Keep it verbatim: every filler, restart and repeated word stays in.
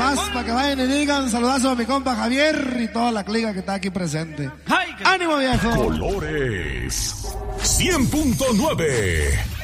Nomás para que vayan y digan saludazo a mi compa Javier y toda la clica que está aquí presente. ¡Ánimo, viejo! Colores cien punto nueve.